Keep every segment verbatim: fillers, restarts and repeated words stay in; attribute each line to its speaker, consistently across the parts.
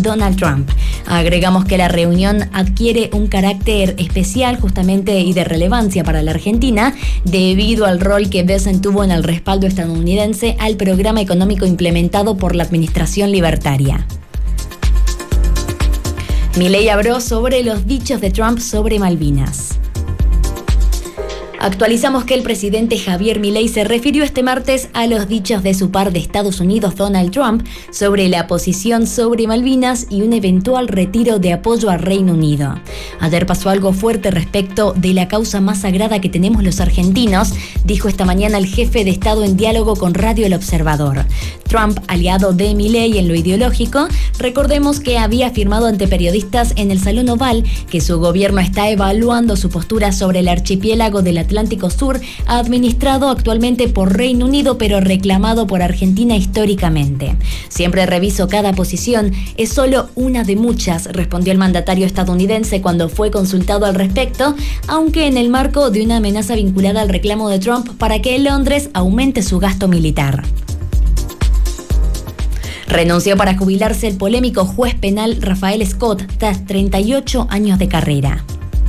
Speaker 1: Donald Trump. Agregamos que la reunión adquiere un carácter especial justamente y de relevancia para la Argentina debido al rol que Bessent tuvo en el respaldo estadounidense al programa económico implementado por la administración libertaria. Milei habló sobre los dichos de Trump sobre Malvinas. Actualizamos que el presidente Javier Milei se refirió este martes a los dichos de su par de Estados Unidos, Donald Trump, sobre la posición sobre Malvinas y un eventual retiro de apoyo al Reino Unido. Ayer pasó algo fuerte respecto de la causa más sagrada que tenemos los argentinos, dijo esta mañana el jefe de Estado en diálogo con Radio El Observador. Trump, aliado de Milei en lo ideológico, recordemos que había afirmado ante periodistas en el Salón Oval que su gobierno está evaluando su postura sobre el archipiélago del Atlántico Sur, administrado actualmente por Reino Unido, pero reclamado por Argentina históricamente. Siempre reviso cada posición, es solo una de muchas, respondió el mandatario estadounidense cuando fue consultado al respecto, aunque en el marco de una amenaza vinculada al reclamo de Trump para que Londres aumente su gasto militar. Renunció para jubilarse el polémico juez penal Rafael Scott tras treinta y ocho años de carrera.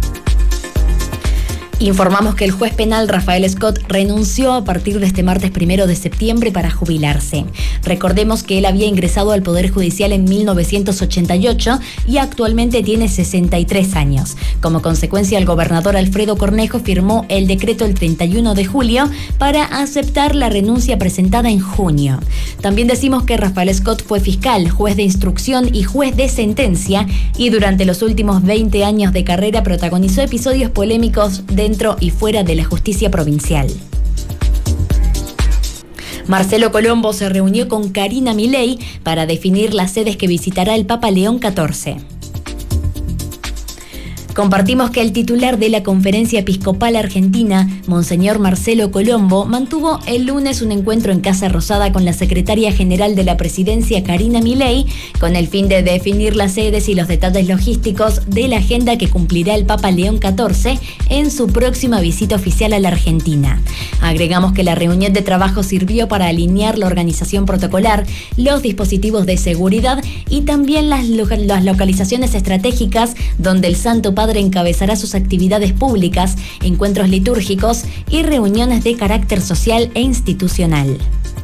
Speaker 1: Informamos que el juez penal Rafael Scott renunció a partir de este martes primero de septiembre para jubilarse. Recordemos que él había ingresado al Poder Judicial en mil novecientos ochenta y ocho y actualmente tiene sesenta y tres años. Como consecuencia, el gobernador Alfredo Cornejo firmó el decreto el treinta y uno de julio para aceptar la renuncia presentada en junio. También decimos que Rafael Scott fue fiscal, juez de instrucción y juez de sentencia y durante los últimos veinte años de carrera protagonizó episodios polémicos de dentro y fuera de la justicia provincial. Marcelo Colombo se reunió con Karina Milei para definir las sedes que visitará el Papa León catorce. Compartimos que el titular de la Conferencia Episcopal Argentina, Monseñor Marcelo Colombo, mantuvo el lunes un encuentro en Casa Rosada con la secretaria general de la presidencia, Karina Milei, con el fin de definir las sedes y los detalles logísticos de la agenda que cumplirá el Papa León catorce en su próxima visita oficial a la Argentina. Agregamos que la reunión de trabajo sirvió para alinear la organización protocolar, los dispositivos de seguridad y también las, lo- las localizaciones estratégicas donde el Santo Padre encabezará sus actividades públicas, encuentros litúrgicos y reuniones de carácter social e institucional.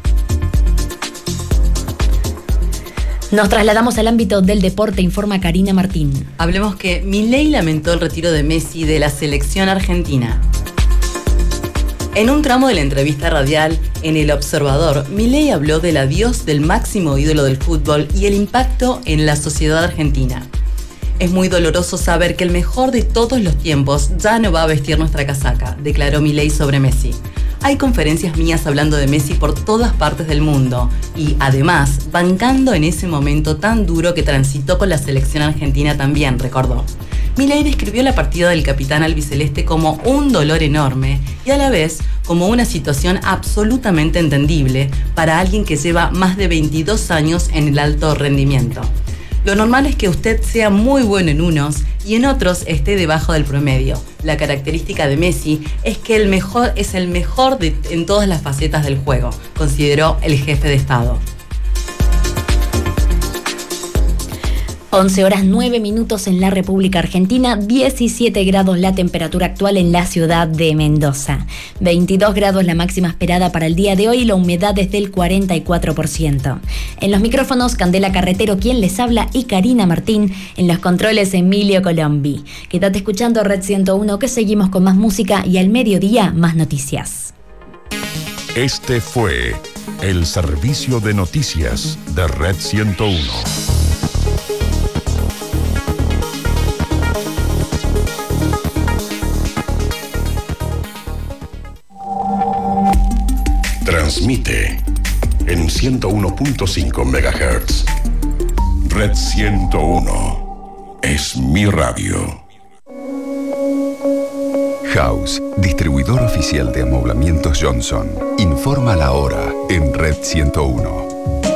Speaker 1: Nos trasladamos al ámbito del deporte, informa Karina Martín.
Speaker 2: Hablemos que Milei lamentó el retiro de Messi de la selección argentina. En un tramo de la entrevista radial en El Observador, Milei habló del adiós del máximo ídolo del fútbol y el impacto en la sociedad argentina. Es muy doloroso saber que el mejor de todos los tiempos ya no va a vestir nuestra casaca, declaró Milei sobre Messi. Hay conferencias mías hablando de Messi por todas partes del mundo y, además, bancando en ese momento tan duro que transitó con la selección argentina también, recordó. Milei describió la partida del capitán albiceleste como un dolor enorme y a la vez como una situación absolutamente entendible para alguien que lleva más de veintidós años en el alto rendimiento. Lo normal es que usted sea muy bueno en unos y en otros esté debajo del promedio. La característica de Messi es que el mejor es el mejor de, en todas las facetas del juego, consideró el jefe de Estado.
Speaker 1: once horas nueve minutos en la República Argentina, diecisiete grados la temperatura actual en la ciudad de Mendoza. veintidós grados la máxima esperada para el día de hoy y la humedad es del cuarenta y cuatro por ciento. En los micrófonos, Candela Carretero, quien les habla, y Karina Martín. En los controles, Emilio Colombi. Quédate escuchando Red ciento uno, que seguimos con más música y al mediodía más noticias.
Speaker 3: Este fue el servicio de noticias de Red ciento uno. Transmite en ciento uno punto cinco megahertz. Red ciento uno es mi radio.
Speaker 4: House, distribuidor oficial de amoblamientos Johnson. Informa la hora en Red ciento uno.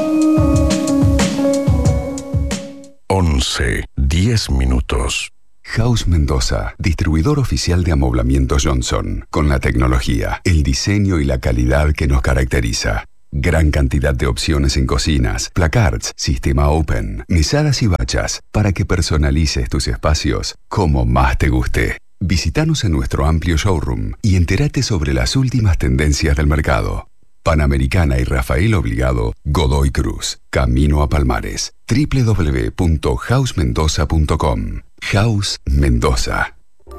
Speaker 3: once, diez minutos.
Speaker 4: House Mendoza, distribuidor oficial de amoblamientos Johnson, con la tecnología, el diseño y la calidad que nos caracteriza. Gran cantidad de opciones en cocinas, placards, sistema open, mesadas y baños. antorchas para que personalices tus espacios como más te guste. Visítanos en nuestro amplio showroom y entérate sobre las últimas tendencias del mercado. Panamericana y Rafael Obligado, Godoy Cruz, camino a Palmares. doble u doble u doble u punto house mendoza punto com. House Mendoza.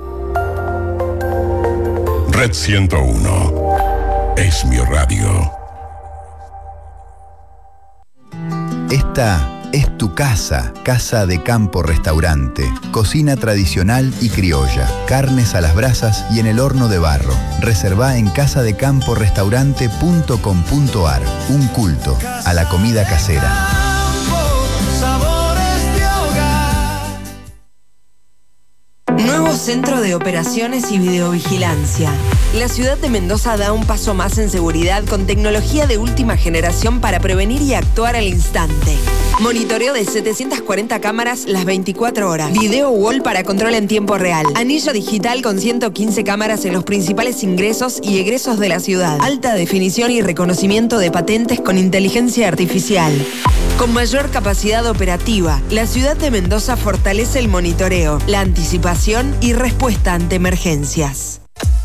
Speaker 3: Red ciento uno. Es mi radio.
Speaker 5: Esta es tu casa, Casa de Campo Restaurante. Cocina tradicional y criolla, carnes a las brasas y en el horno de barro. Reservá en casa de campo restaurante punto com punto ar. Un culto a la comida casera.
Speaker 6: Nuevo Centro de Operaciones y Videovigilancia. La ciudad de Mendoza da un paso más en seguridad con tecnología de última generación para prevenir y actuar al instante. Monitoreo de setecientas cuarenta cámaras las veinticuatro horas. Video wall para control en tiempo real. Anillo digital con ciento quince cámaras en los principales ingresos y egresos de la ciudad. Alta definición y reconocimiento de patentes con inteligencia artificial. Con mayor capacidad operativa, la ciudad de Mendoza fortalece el monitoreo, la anticipación y respuesta ante emergencias.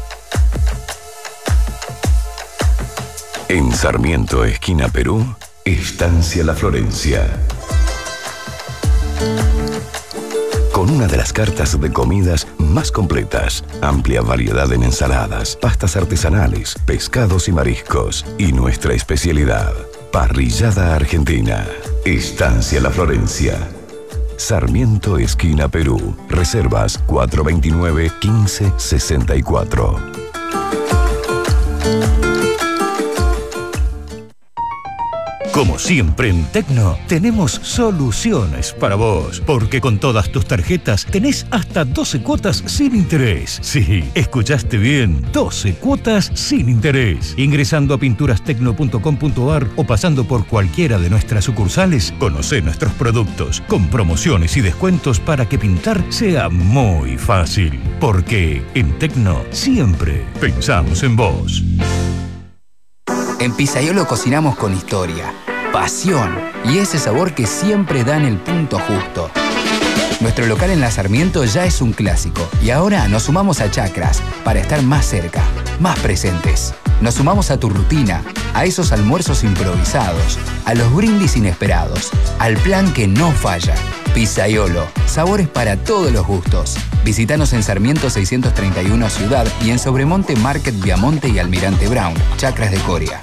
Speaker 7: En Sarmiento, esquina Perú, Estancia La Florencia. Con una de las cartas de comidas más completas, amplia variedad en ensaladas, pastas artesanales, pescados y mariscos. Y nuestra especialidad, parrillada argentina. Estancia La Florencia. Sarmiento, esquina Perú. Reservas cuatro veintinueve, quince sesenta y cuatro.
Speaker 8: Como siempre en Tecno, tenemos soluciones para vos, porque con todas tus tarjetas tenés hasta doce cuotas sin interés. Sí, escuchaste bien, doce cuotas sin interés. Ingresando a pinturas tecno punto com punto ar o pasando por cualquiera de nuestras sucursales, conocé nuestros productos con promociones y descuentos para que pintar sea muy fácil. Porque en Tecno siempre pensamos en vos.
Speaker 9: En Pizzaiolo cocinamos con historia, pasión y ese sabor que siempre da en el punto justo. Nuestro local en La Sarmiento ya es un clásico y ahora nos sumamos a Chacras para estar más cerca, más presentes. Nos sumamos a tu rutina, a esos almuerzos improvisados, a los brindis inesperados, al plan que no falla. Pizzaiolo, sabores para todos los gustos. Visítanos en Sarmiento seiscientos treinta y uno Ciudad y en Sobremonte Market Viamonte y Almirante Brown, Chacras de Coria.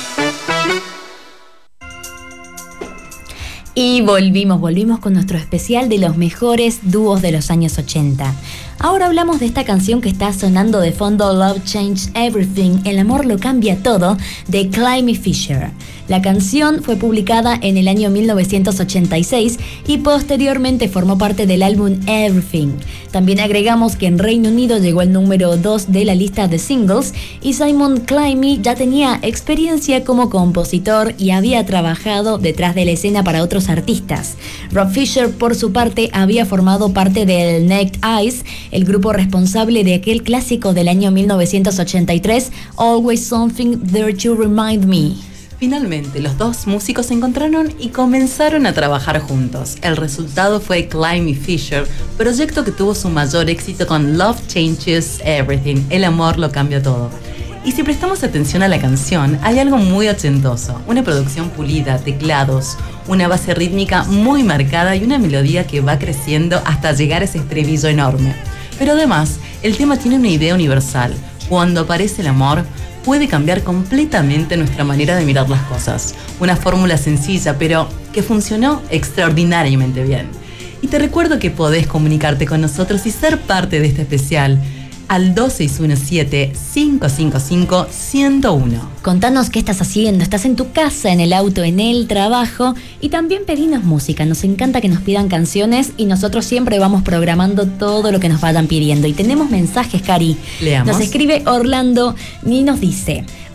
Speaker 1: Y volvimos, volvimos con nuestro especial de los mejores dúos de los años ochenta. Ahora hablamos de esta canción que está sonando de fondo, Love Changed Everything, El amor lo cambia todo, de Climby Fisher. La canción fue publicada en el año mil novecientos ochenta y seis y posteriormente formó parte del álbum Everything. También agregamos que en Reino Unido llegó al número dos de la lista de singles y Simon Climby ya tenía experiencia como compositor y había trabajado detrás de la escena para otros artistas. Rob Fisher, por su parte, había formado parte del Naked Eyes, el grupo responsable de aquel clásico del año mil novecientos ochenta y tres, Always Something There to Remind Me.
Speaker 2: Finalmente, los dos músicos se encontraron y comenzaron a trabajar juntos. El resultado fue Climby Fisher, proyecto que tuvo su mayor éxito con Love Changes Everything, El amor lo cambia todo. Y si prestamos atención a la canción, hay algo muy ochentoso, una producción pulida, teclados, una base rítmica muy marcada y una melodía que va creciendo hasta llegar a ese estribillo enorme. Pero además, el tema tiene una idea universal. Cuando aparece el amor, puede cambiar completamente nuestra manera de mirar las cosas. Una fórmula sencilla, pero que funcionó extraordinariamente bien. Y te recuerdo que podés comunicarte con nosotros y ser parte de este especial al dos seis uno siete, cinco cinco cinco, uno cero uno.
Speaker 1: Contanos qué estás haciendo, estás en tu casa, en el auto, en el trabajo, y también pedinos música. Nos encanta que nos pidan canciones y nosotros siempre vamos programando todo lo que nos vayan pidiendo. Y tenemos mensajes, Cari.
Speaker 2: Leamos.
Speaker 1: Nos escribe Orlando y nos dice: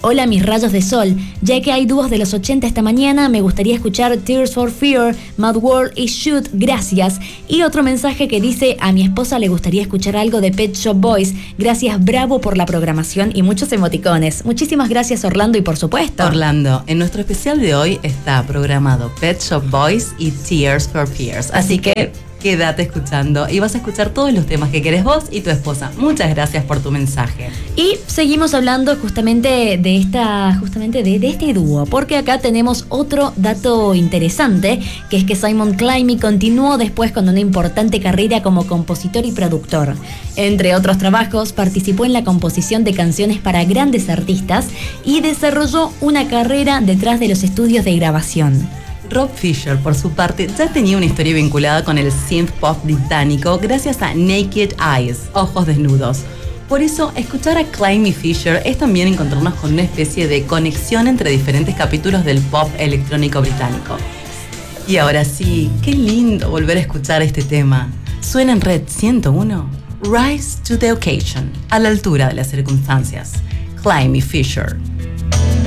Speaker 1: Hola mis rayos de sol, ya que hay dúos de los ochenta esta mañana, me gustaría escuchar Tears for Fear, Mad World y Shoot, gracias. Y otro mensaje que dice, a mi esposa le gustaría escuchar algo de Pet Shop Boys, gracias, bravo por la programación y muchos emoticones. Muchísimas gracias Orlando y por supuesto.
Speaker 2: Orlando, en nuestro especial de hoy está programado Pet Shop Boys y Tears for Fears, así, así que... quédate escuchando y vas a escuchar todos los temas que querés vos y tu esposa. Muchas gracias por tu mensaje.
Speaker 1: Y seguimos hablando justamente de esta, justamente de, de este dúo, porque acá tenemos otro dato interesante, que es que Simon Climie continuó después con una importante carrera como compositor y productor. Entre otros trabajos, participó en la composición de canciones para grandes artistas y desarrolló una carrera detrás de los estudios de grabación.
Speaker 2: Rob Fisher, por su parte, ya tenía una historia vinculada con el synth pop británico gracias a Naked Eyes, Ojos Desnudos. Por eso, escuchar a Climie Fisher es también encontrarnos con una especie de conexión entre diferentes capítulos del pop electrónico británico. Y ahora sí, qué lindo volver a escuchar este tema. Suena en Red ciento uno, Rise to the Occasion, a la altura de las circunstancias. Climie Fisher.